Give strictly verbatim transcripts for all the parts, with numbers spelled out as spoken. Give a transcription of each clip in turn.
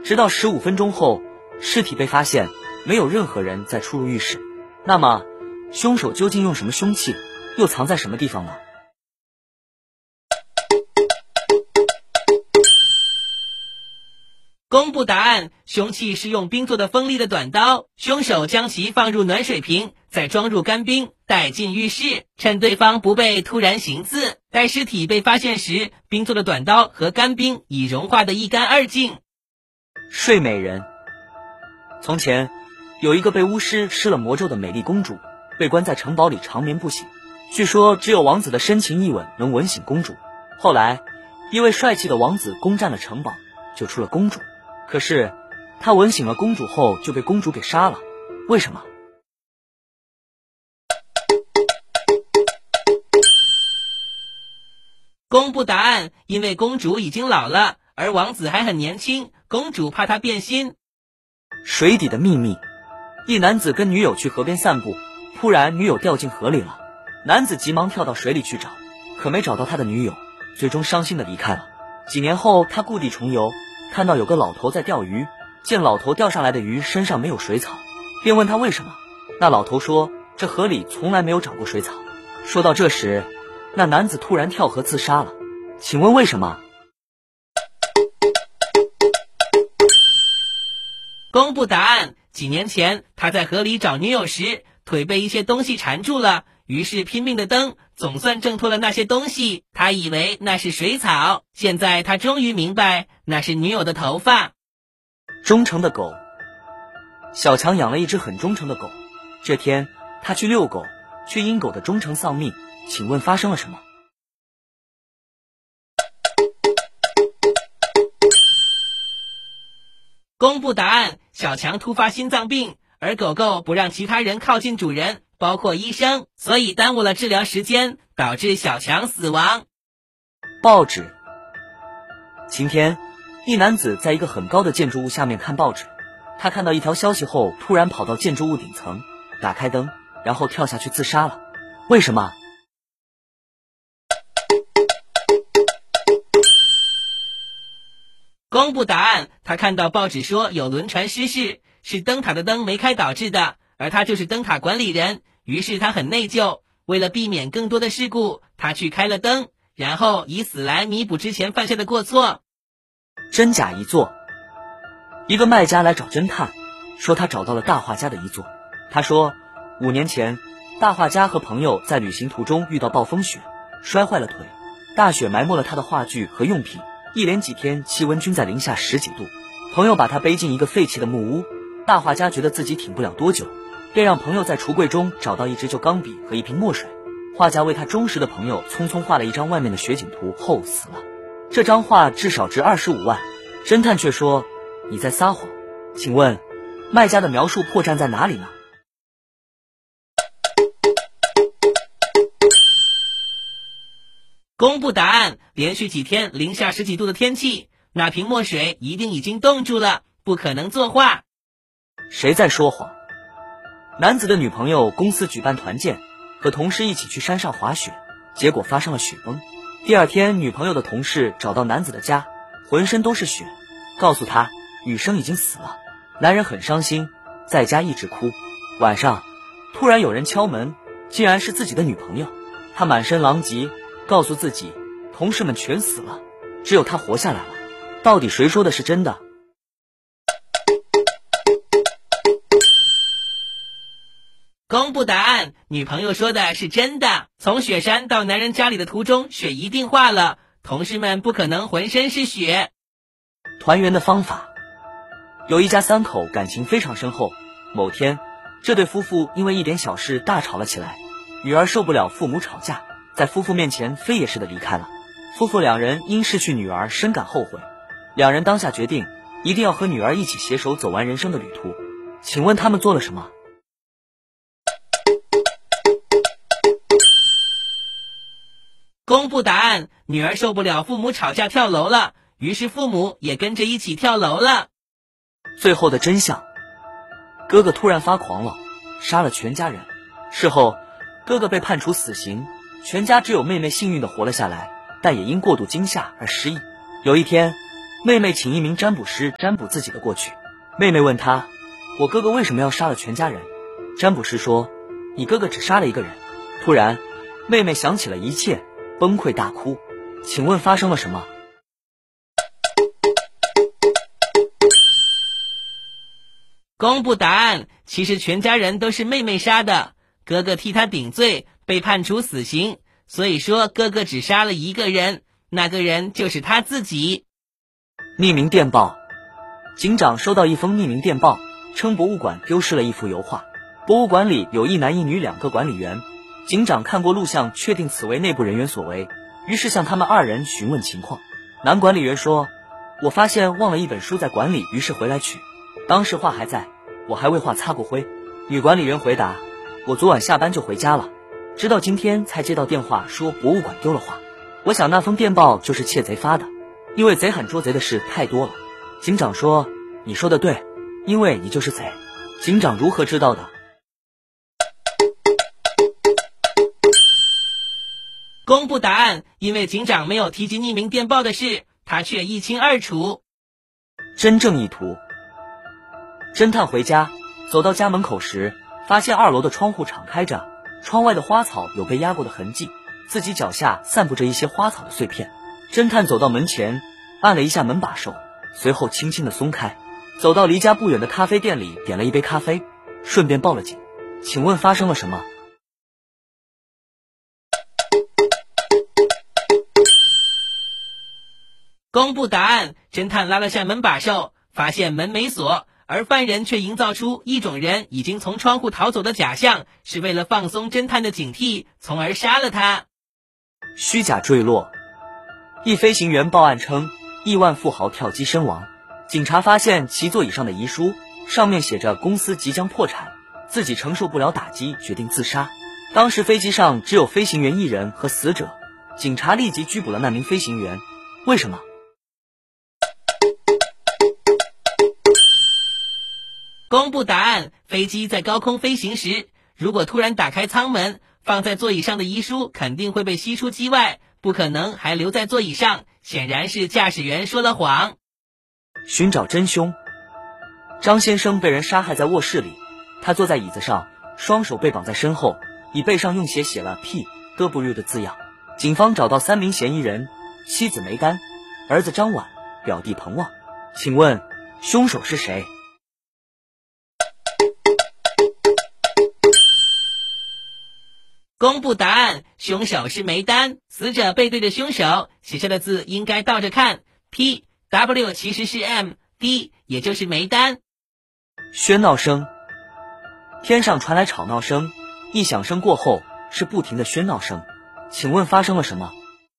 直到十五分钟后，尸体被发现，没有任何人再出入浴室。那么，凶手究竟用什么凶器，又藏在什么地方呢？ 公布答案，凶器是用冰做的锋利的短刀，凶手将其放入暖水瓶，再装入干冰，带进浴室，趁对方不备突然行刺。待尸体被发现时，冰做的短刀和干冰已融化得一干二净。 睡美人。从前，有一个被巫师施了魔咒的美丽公主，被关在城堡里长眠不醒。据说只有王子的深情一吻能吻醒公主。后来，一位帅气的王子攻占了城堡，救出了公主。可是，他吻醒了公主后就被公主给杀了。为什么？ 公布答案，因为公主已经老了，而王子还很年轻，公主怕他变心。 水底的秘密。一男子跟女友去河边散步，突然女友掉进河里了，男子急忙跳到水里去找，可没找到他的女友，最终伤心的离开了。几年后，他故地重游，看到有个老头在钓鱼，见老头钓上来的鱼身上没有水草，便问他为什么。那老头说，这河里从来没有长过水草。说到这时，那男子突然跳河自杀了。请问为什么？ 公布答案，几年前他在河里找女友时，腿被一些东西缠住了，于是拼命的蹬，总算挣脱了那些东西。他以为那是水草，现在他终于明白那是女友的头发。 忠诚的狗。小强养了一只很忠诚的狗，这天他去遛狗，却因狗的忠诚丧命。请问发生了什么？ 公布答案，小强突发心脏病，而狗狗不让其他人靠近主人，包括医生，所以耽误了治疗时间，导致小强死亡。 报纸。晴天，一男子在一个很高的建筑物下面看报纸，他看到一条消息后，突然跑到建筑物顶层，打开灯，然后跳下去自杀了。为什么？ 公布答案，他看到报纸说有轮船失事，是灯塔的灯没开导致的，而他就是灯塔管理人，于是他很内疚，为了避免更多的事故，他去开了灯，然后以死来弥补之前犯下的过错。 真假遗作。一个卖家来找侦探，说他找到了大画家的遗作。他说，五年前，大画家和朋友在旅行途中遇到暴风雪，摔坏了腿，大雪埋没了他的画具和用品，一连几天气温均在零下十几度。朋友把他背进一个废弃的木屋，大画家觉得自己挺不了多久，便让朋友在橱柜中找到一支旧钢笔和一瓶墨水。画家为他忠实的朋友匆匆画了一张外面的雪景图后死了。这张画至少值二十五万。侦探却说，你在撒谎。请问，卖家的描述破绽在哪里呢？ 公布答案，连续几天零下十几度的天气，那瓶墨水一定已经冻住了，不可能作画。 谁在说谎？男子的女朋友公司举办团建，和同事一起去山上滑雪，结果发生了雪崩。第二天，女朋友的同事找到男子的家，浑身都是雪，告诉他女生已经死了。男人很伤心，在家一直哭。晚上，突然有人敲门，竟然是自己的女朋友。他满身狼藉，告诉自己同事们全死了，只有他活下来了。到底谁说的是真的？ 公布答案，女朋友说的是真的。从雪山到男人家里的途中，雪一定化了，同事们不可能浑身是雪。 团圆的方法。有一家三口感情非常深厚，某天，这对夫妇因为一点小事大吵了起来。女儿受不了父母吵架，在夫妇面前飞也似的离开了。夫妇两人因失去女儿深感后悔，两人当下决定一定要和女儿一起携手走完人生的旅途。请问他们做了什么？ 公布答案，女儿受不了父母吵架跳楼了，于是父母也跟着一起跳楼了。 最后的真相，哥哥突然发狂了，杀了全家人。事后，哥哥被判处死刑，全家只有妹妹幸运地活了下来，但也因过度惊吓而失忆。有一天， 妹妹请一名占卜师占卜自己的过去。妹妹问他，我哥哥为什么要杀了全家人？占卜师说，你哥哥只杀了一个人。突然，妹妹想起了一切，崩溃大哭。请问发生了什么？ 公布答案，其实全家人都是妹妹杀的，哥哥替她顶罪，被判处死刑，所以说哥哥只杀了一个人，那个人就是他自己。 匿名电报。警长收到一封匿名电报，称博物馆丢失了一幅油画。博物馆里有一男一女两个管理员，警长看过录像，确定此为内部人员所为，于是向他们二人询问情况。男管理员说，我发现忘了一本书在馆里，于是回来取，当时画还在，我还为画擦过灰。女管理员回答，我昨晚下班就回家了，直到今天才接到电话说博物馆丢了画。我想那封电报就是窃贼发的，因为贼喊捉贼的事太多了。警长说，你说的对，因为你就是贼。警长如何知道的？ 公布答案，因为警长没有提及匿名电报的事，他却一清二楚。 真正意图。侦探回家，走到家门口时，发现二楼的窗户敞开着，窗外的花草有被压过的痕迹，自己脚下散布着一些花草的碎片。侦探走到门前，按了一下门把手，随后轻轻地松开，走到离家不远的咖啡店里，点了一杯咖啡，顺便报了警。请问发生了什么？ 公布答案，侦探拉了下门把手，发现门没锁，而犯人却营造出一种人已经从窗户逃走的假象，是为了放松侦探的警惕，从而杀了他。 虚假坠落。一飞行员报案称，亿万富豪跳机身亡。警察发现其座椅上的遗书，上面写着公司即将破产，自己承受不了打击，决定自杀。当时飞机上只有飞行员一人和死者，警察立即拘捕了那名飞行员。为什么？ 公布答案，飞机在高空飞行时，如果突然打开舱门，放在座椅上的遗书肯定会被吸出机外，不可能还留在座椅上，显然是驾驶员说了谎。 寻找真凶。张先生被人杀害在卧室里，他坐在椅子上，双手被绑在身后，椅背上用血写了 P W 的字样。警方找到三名嫌疑人，妻子梅丹，儿子张婉，表弟彭旺。请问凶手是谁？ 公布答案，凶手是梅丹，死者背对着凶手，写下的字应该倒着看 ，P W 其实是 M，D 也就是梅丹。 喧闹声。天上传来吵闹声，一响声过后是不停的喧闹声。请问发生了什么？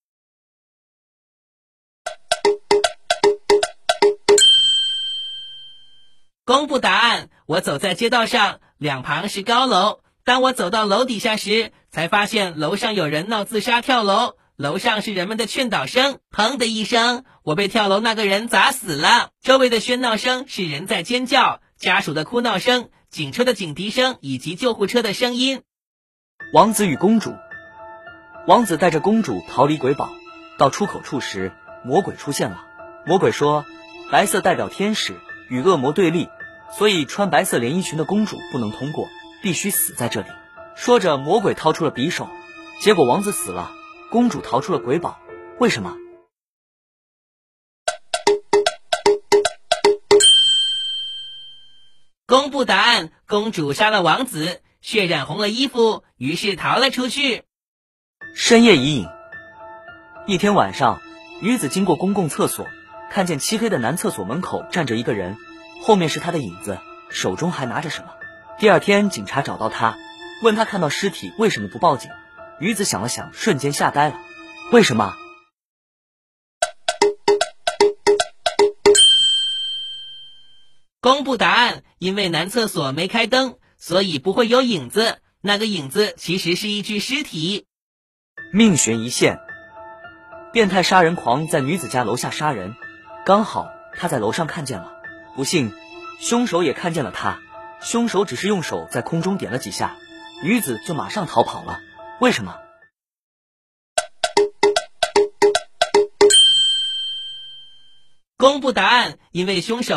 公布答案，我走在街道上，两旁是高楼。当我走到楼底下时，才发现楼上有人闹自杀跳楼，楼上是人们的劝导声，砰的一声，我被跳楼那个人砸死了。周围的喧闹声是人在尖叫，家属的哭闹声，警车的警笛声以及救护车的声音。 王子与公主。王子带着公主逃离鬼堡，到出口处时，魔鬼出现了。魔鬼说，白色代表天使，与恶魔对立，所以穿白色连衣裙的公主不能通过，必须死在这里。说着，魔鬼掏出了匕首，结果王子死了，公主逃出了鬼堡。为什么？ 公布答案，公主杀了王子，血染红了衣服，于是逃了出去。 深夜遗影。一天晚上，女子经过公共厕所，看见漆黑的男厕所门口站着一个人，后面是他的影子，手中还拿着什么。第二天，警察找到他，问他看到尸体为什么不报警。女子想了想，瞬间吓呆了。为什么？ 公布答案，因为男厕所没开灯，所以不会有影子，那个影子其实是一具尸体。 命悬一线。变态杀人狂在女子家楼下杀人，刚好他在楼上看见了，不幸凶手也看见了他。凶手只是用手在空中点了几下，女子就马上逃跑了。为什么？ 公布答案，因为凶手